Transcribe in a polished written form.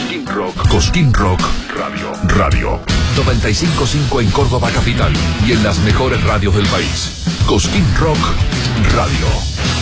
Cosquín Rock Radio. 95.5 en Córdoba capital y en las mejores radios del país. Cosquín Rock Radio.